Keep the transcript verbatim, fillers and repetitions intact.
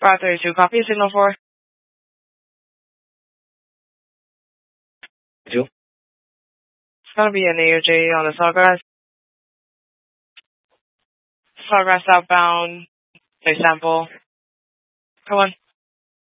Bravo thirty-two, copy, signal four. Two. It's gonna be an A O J on the Sawgrass. Sawgrass outbound, say sample. Come on.